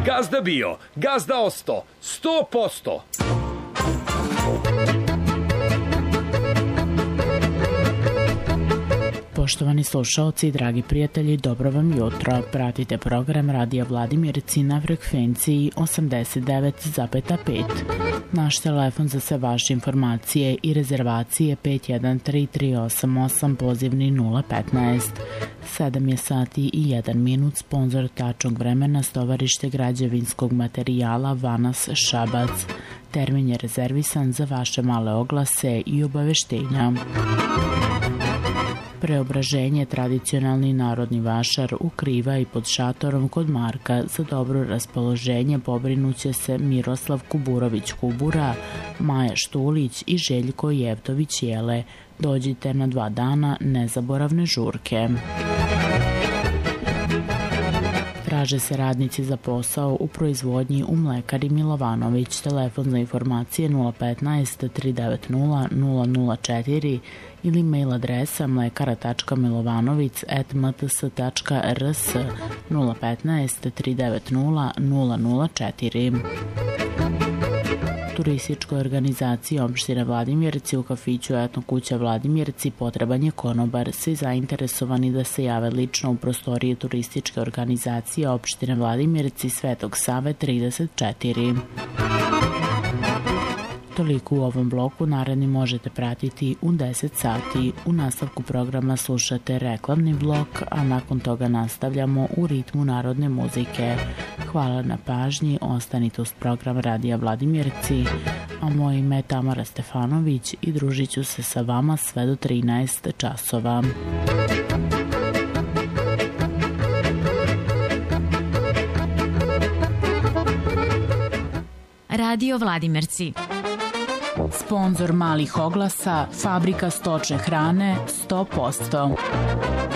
Gazda bio, gazda osto, 100%. Poštovani slušaoci i dragi prijatelji, dobro vam jutro. Pratite program Radija Vladimirci na frekvenciji 89,5. Naš telefon za sve vaše informacije i rezervacije 513-388, pozivni 015. 7 je sati i 1 minut, sponzor tačnog vremena Stovarište građevinskog materijala Vanas Šabac. Termin je rezervisan za vaše male oglase i obaveštenja. Preobraženje tradicionalni narodni vašar u Kriva i pod šatorom kod Marka. Za dobro raspoloženje pobrinuće se Miroslav Kuburović-Kubura, Maja Štulić i Željko Jevtović-Jele. Dođite na 2 dana nezaboravne žurke. Traže se radnici za posao u proizvodnji u mlekari Milovanović. Telefon za informacije 015 390 004 ili mail adresa mlekara.milovanovic@mts.rs 015 390 004. Turističkoj organizaciji opštine Vladimirci u kafiću Etno kuća Vladimirci potreban je konobar. Svi zainteresovani da se jave lično u prostorije turističke organizacije opštine Vladimirci Svetog Save 34. Toliko u ovom bloku, naredni možete pratiti u 10 sati. U nastavku programa slušate reklamni blok, a nakon toga nastavljamo u ritmu narodne muzike. Hvala na pažnji, ostanite uz program Radija Vladimirci, a moje ime je Tamara Stefanović i družit ću se sa vama sve do 13 časova. Radio Vladimirci. Sponzor malih oglasa, fabrika stočne hrane 100%.